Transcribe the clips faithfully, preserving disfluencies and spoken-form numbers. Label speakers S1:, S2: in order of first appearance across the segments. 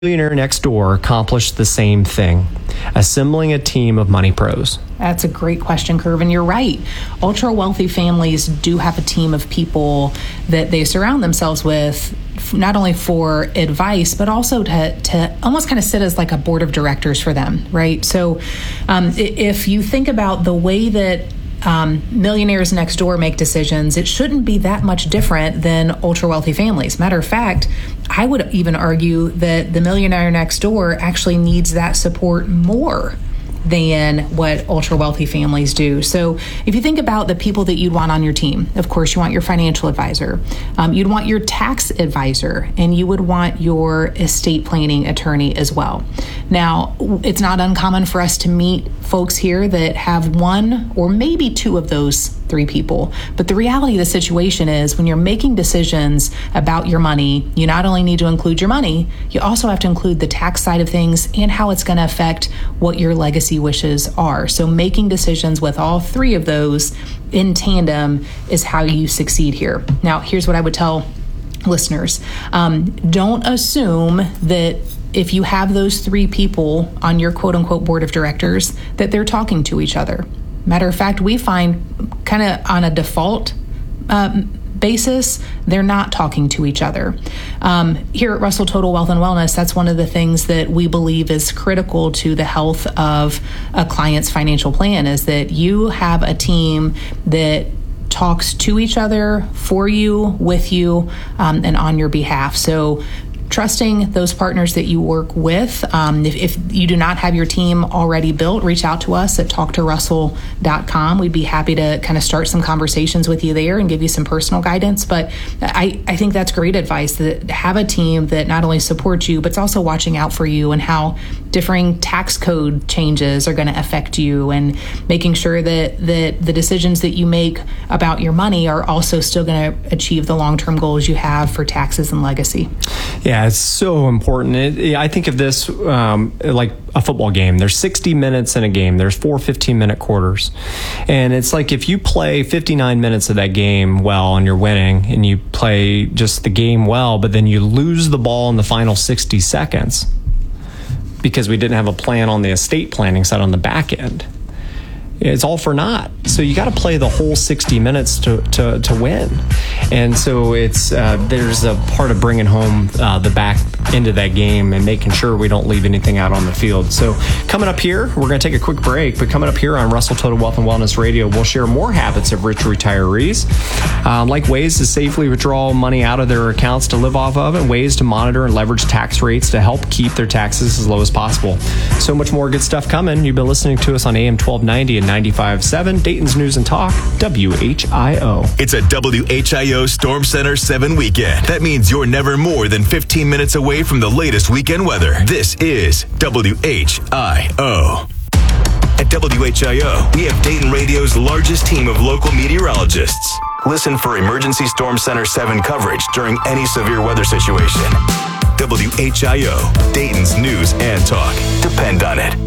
S1: Millionaire Next Door accomplished the same thing, assembling a team of money pros?
S2: That's a great question, Curve, and you're right. Ultra wealthy families do have a team of people that they surround themselves with, not only for advice, but also to, to almost kind of sit as like a board of directors for them, right? So um, if you think about the way that Um, millionaires next door make decisions, it shouldn't be that much different than ultra wealthy families. Matter of fact, I would even argue that the millionaire next door actually needs that support more than what ultra wealthy families do. So if you think about the people that you'd want on your team, of course, you want your financial advisor, um, you'd want your tax advisor, and you would want your estate planning attorney as well. Now, it's not uncommon for us to meet folks here that have one or maybe two of those three people. But the reality of the situation is when you're making decisions about your money, you not only need to include your money, you also have to include the tax side of things and how it's going to affect what your legacy wishes are. So making decisions with all three of those in tandem is how you succeed here. Now, here's what I would tell listeners. Um, don't assume that if you have those three people on your quote unquote board of directors, that they're talking to each other. Matter of fact, we find kind of on a default um, basis, they're not talking to each other. Um, here at Russell Total Wealth and Wellness, that's one of the things that we believe is critical to the health of a client's financial plan, is that you have a team that talks to each other, for you, with you, um, and on your behalf. So trusting those partners that you work with. Um, if, if you do not have your team already built, reach out to us at talk to russell dot com. We'd be happy to kind of start some conversations with you there and give you some personal guidance. But I, I think that's great advice, that have a team that not only supports you, but it's also watching out for you and how differing tax code changes are going to affect you, and making sure that, that the decisions that you make about your money are also still going to achieve the long-term goals you have for taxes and legacy.
S1: Yeah, it's so important. It, I think of this um, like a football game. There's sixty minutes in a game. There's four fifteen-minute quarters. And it's like if you play fifty-nine minutes of that game well and you're winning, and you play just the game well, but then you lose the ball in the final sixty seconds because we didn't have a plan on the estate planning side on the back end, it's all for naught. So you got to play the whole sixty minutes to, to, to win. And so it's uh, there's a part of bringing home uh, the back end of that game and making sure we don't leave anything out on the field. So coming up here, we're going to take a quick break, but coming up here on Russell Total Wealth and Wellness Radio, we'll share more habits of rich retirees, um, like ways to safely withdraw money out of their accounts to live off of, and ways to monitor and leverage tax rates to help keep their taxes as low as possible. So much more good stuff coming. You've been listening to us on A M twelve ninety and ninety-five point seven, Dayton's News and Talk, W H I O.
S3: It's a W H I O Storm Center seven weekend. That means you're never more than fifteen minutes away from the latest weekend weather. This is W H I O. At W H I O, we have Dayton Radio's largest team of local meteorologists. Listen for Emergency Storm Center seven coverage during any severe weather situation. W H I O, Dayton's News and Talk. Depend on it.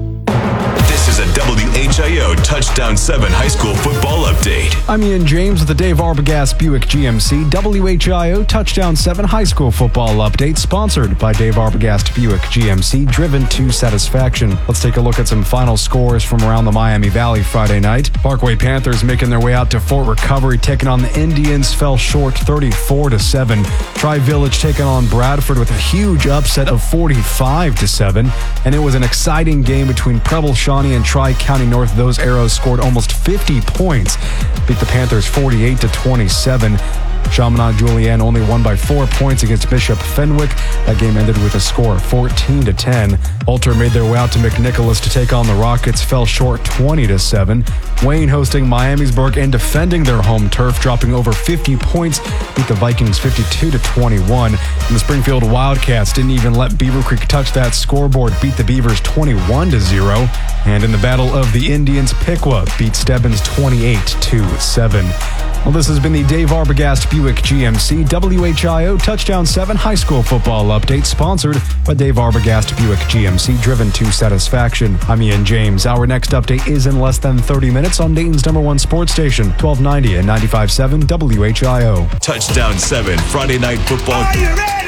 S3: This is a W H I O Touchdown seven high school football update.
S4: I'm Ian James with the Dave Arbogast Buick G M C W H I O Touchdown seven high school football update, sponsored by Dave Arbogast Buick G M C, driven to satisfaction. Let's take a look at some final scores from around the Miami Valley Friday night. Parkway Panthers making their way out to Fort Recovery, taking on the Indians, fell short thirty-four to seven. Tri-Village taking on Bradford with a huge upset of forty-five to seven. And it was an exciting game between Preble Shawnee and Tri-County North. Those arrows scored almost fifty points, beat the Panthers forty-eight to twenty-seven. Chaminade Julienne only won by four points against Bishop Fenwick. That game ended with a score of fourteen to ten. Ulter made their way out to McNicholas to take on the Rockets, fell short twenty to seven. Wayne hosting Miamisburg and defending their home turf, dropping over fifty points, beat the Vikings fifty-two to twenty-one. And the Springfield Wildcats didn't even let Beaver Creek touch that scoreboard, beat the Beavers twenty-one to zero. And in the Battle of the Indians, Piqua beat Stebbins twenty-eight to seven. Well, this has been the Dave Arbogast Buick G M C W H I O Touchdown seven high school football update, sponsored by Dave Arbogast Buick G M C, driven to satisfaction. I'm Ian James. Our next update is in less than thirty minutes on Dayton's number one sports station, twelve ninety and ninety-five point seven W H I O.
S3: Touchdown seven Friday night football.